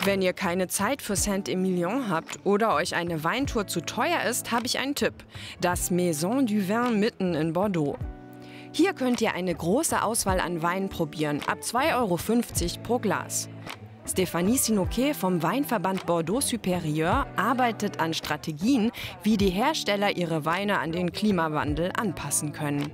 Wenn ihr keine Zeit für Saint-Emilion habt oder euch eine Weintour zu teuer ist, habe ich einen Tipp. Das Maison du Vin mitten in Bordeaux. Hier könnt ihr eine große Auswahl an Weinen probieren, ab 2,50 € pro Glas. Stéphanie Sinoquet vom Weinverband Bordeaux Supérieur arbeitet an Strategien, wie die Hersteller ihre Weine an den Klimawandel anpassen können.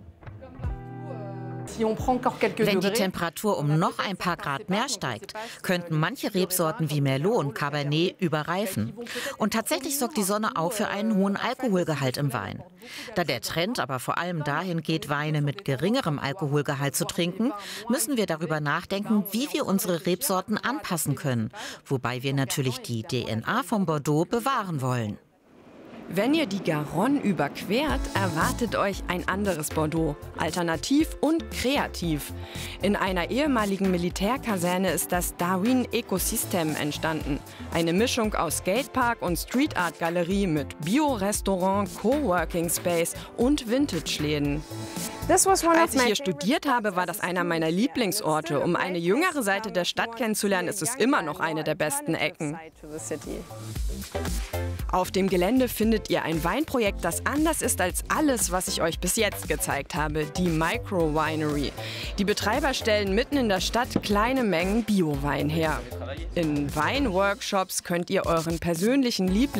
Wenn die Temperatur um noch ein paar Grad mehr steigt, könnten manche Rebsorten wie Merlot und Cabernet überreifen. Und tatsächlich sorgt die Sonne auch für einen hohen Alkoholgehalt im Wein. Da der Trend aber vor allem dahin geht, Weine mit geringerem Alkoholgehalt zu trinken, müssen wir darüber nachdenken, wie wir unsere Rebsorten anpassen können. Wobei wir natürlich die DNA von Bordeaux bewahren wollen. Wenn ihr die Garonne überquert, erwartet euch ein anderes Bordeaux, alternativ und kreativ. In einer ehemaligen Militärkaserne ist das Darwin Ecosystem entstanden. Eine Mischung aus Skatepark und Street Art Galerie mit Bio-Restaurant, Coworking Space und Vintage-Läden. Als ich hier studiert habe, war das einer meiner Lieblingsorte. Um eine jüngere Seite der Stadt kennenzulernen, ist es immer noch eine der besten Ecken. Auf dem Gelände findet ihr ein Weinprojekt, das anders ist als alles, was ich euch bis jetzt gezeigt habe, die Micro Winery. Die Betreiber stellen mitten in der Stadt kleine Mengen Biowein her. In Weinworkshops könnt ihr euren persönlichen Lieblings